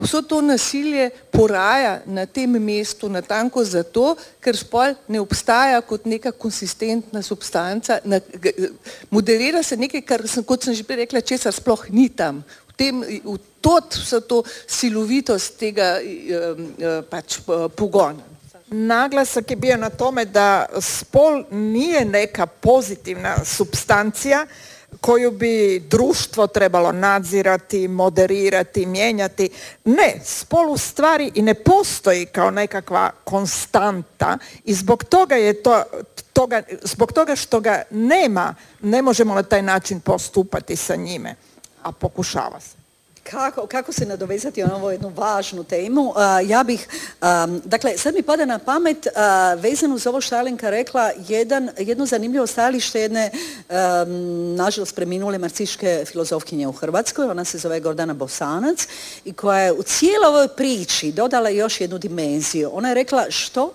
Vso to nasilje poraja na tem mestu natanko zato, ker spol ne obstaja kot neka konsistentna substanca, moderira se nekaj, kar, kot sem že prej rekla, česar sploh ni tam. V vso to silovitost tega pač pogona. Naglasak je bio na tome da spol nije neka pozitivna supstancija koju bi društvo trebalo nadzirati, moderirati, mijenjati. Ne, spol u stvari i ne postoji kao nekakva konstanta i zbog toga je zbog toga što ga nema, ne možemo na taj način postupati sa njime, a pokušava se. Kako se nadovezati na ovu jednu važnu temu? Dakle, sad mi pada na pamet, vezano uz ovo što je Alenka rekla, jedno zanimljivo stajalište jedne, nažalost, preminule marksističke filozofkinje u Hrvatskoj, ona se zove Gordana Bosanac, i koja je u cijeloj ovoj priči dodala još jednu dimenziju. Ona je rekla što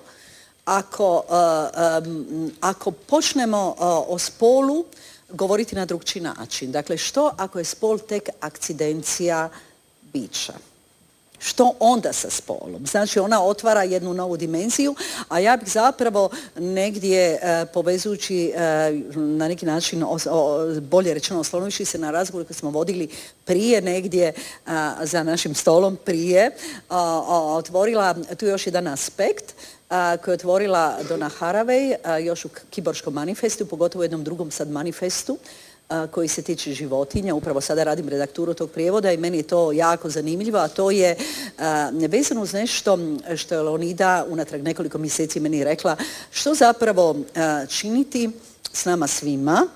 ako počnemo o spolu govoriti na drugčiji način. Dakle, što ako je spol tek akcidencija bića? Što onda sa spolom? Znači, ona otvara jednu novu dimenziju, a ja bih zapravo negdje povezujući na neki način, bolje rečeno oslonujući se na razgovor koji smo vodili prije negdje za našim stolom prije, otvorila tu još jedan aspekt koju je otvorila Donna Haraway još u Kiborškom manifestu, pogotovo u jednom drugom sad manifestu koji se tiče životinja. Upravo sada radim redakturu tog prijevoda i meni je to jako zanimljivo, a to je vezano uz nešto što je Leonida unatrag nekoliko mjeseci meni rekla, što zapravo činiti s nama svima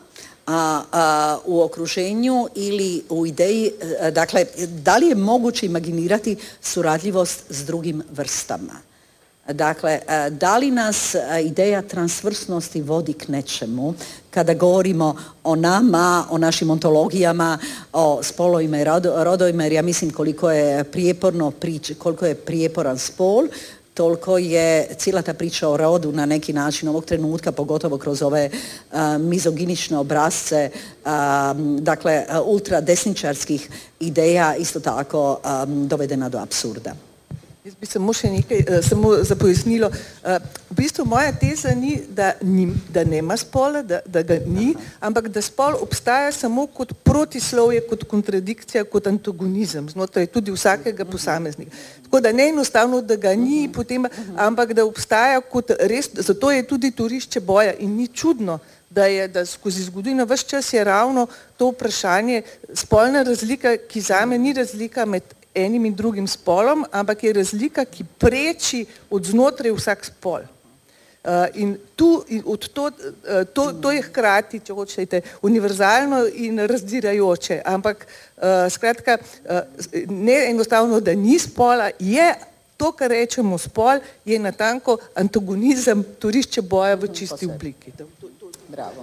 u okruženju ili u ideji, dakle, da li je moguće imaginirati suradljivost s drugim vrstama? Dakle, da li nas ideja transvrsnosti vodi k nečemu kada govorimo o nama, o našim ontologijama, o spolovima i rodovima, jer ja mislim koliko je prijeporan spol, toliko je cijela ta priča o rodu na neki način ovog trenutka, pogotovo kroz ove mizoginične obrazce, dakle, ultradesničarskih ideja isto tako dovedena do apsurda. Jaz bi samo še nekaj, samo za pojasnilo. V bistvu moja teza ni, da nema spola, da ga ni, ampak da spol obstaja samo kot protislovje, kot kontradikcija, kot antagonizem znotraj tudi vsakega posameznika. Tako da ne enostavno, da ga ni, potem, ampak da obstaja kot res, zato je tudi torišče boja in ni čudno, da skozi zgodovino ves čas je ravno to vprašanje spolna razlika, ki zame ni razlika med enim in drugim spolom, ampak je razlika, ki preči od znotraj vsak spol. In to je hkrati, če hočete, univerzalno in razdirajoče, ampak skratka, ne enostavno, da ni spola, je to, kar rečemo spol, je natanko antagonizem, torišče boja v čisti obliki. Bravo.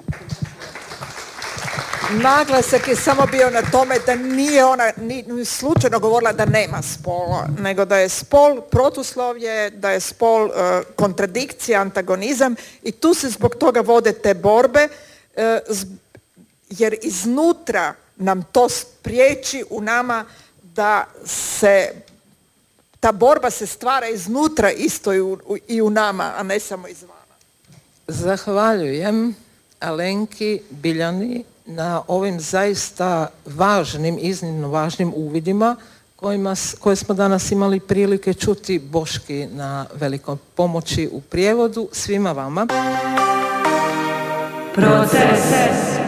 Naglasak je samo bio na tome da nije ona ni slučajno govorila da nema spola, nego da je spol protuslovje, da je spol kontradikcija, antagonizam i tu se zbog toga vode te borbe, jer iznutra nam to spriječi u nama da se ta borba se stvara iznutra isto i u nama, a ne samo izvana. Zahvaljujem Alenki Biljani na ovim zaista važnim, iznimno važnim uvidima koje smo danas imali prilike čuti. Boški na velikoj pomoći u prijevodu. Svima vama. Proces.